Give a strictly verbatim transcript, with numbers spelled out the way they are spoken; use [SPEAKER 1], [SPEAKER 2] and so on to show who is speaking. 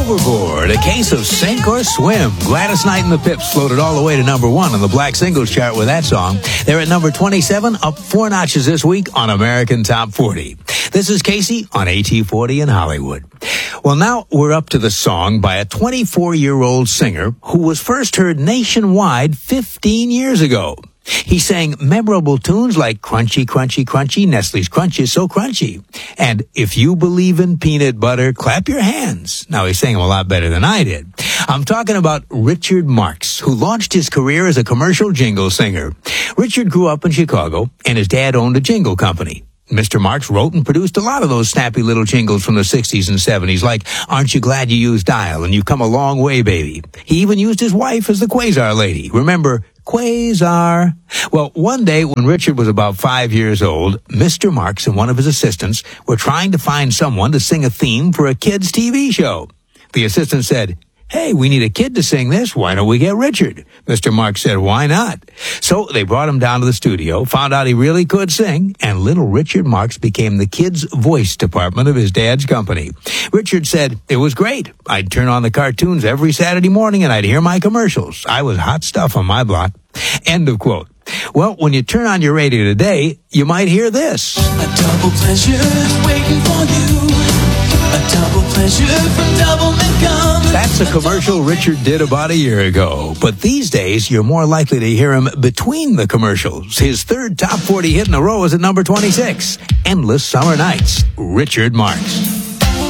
[SPEAKER 1] Overboard, a case of sink or swim. Gladys Knight and the Pips floated all the way to number one on the Black Singles Chart with that song. They're at number twenty-seven, up four notches this week on American Top forty. This is Casey on A T forty in Hollywood. Well, now we're up to the song by a twenty-four-year-old singer who was first heard nationwide fifteen years ago. He sang memorable tunes like Crunchy, Crunchy, Crunchy, Nestle's Crunch is so crunchy. And If You Believe in Peanut Butter, Clap Your Hands. Now, he sang them a lot better than I did. I'm talking about Richard Marx, who launched his career as a commercial jingle singer. Richard grew up in Chicago, and his dad owned a jingle company. Mister Marx wrote and produced a lot of those snappy little jingles from the sixties and seventies, like Aren't You Glad You Used Dial and You've Come a Long Way, Baby. He even used his wife as the Quasar lady. Remember, Quasar? Well, one day when Richard was about five years old, Mister Marx and one of his assistants were trying to find someone to sing a theme for a kid's T V show. The assistant said, "Hey, we need a kid to sing this. Why don't we get Richard?" Mister Marx said, "Why not?" So they brought him down to the studio, found out he really could sing, and little Richard Marx became the kids' voice department of his dad's company. Richard said, "It was great. I'd turn on the cartoons every Saturday morning and I'd hear my commercials. I was hot stuff on my block." End of quote. Well, when you turn on your radio today, you might hear this.
[SPEAKER 2] A double pleasure's waiting for you. A double pleasure from Double McGum.
[SPEAKER 1] That's a commercial Richard did about a year ago. But these days, you're more likely to hear him between the commercials. His third top forty hit in a row is at number twenty-six. Endless Summer Nights, Richard Marx.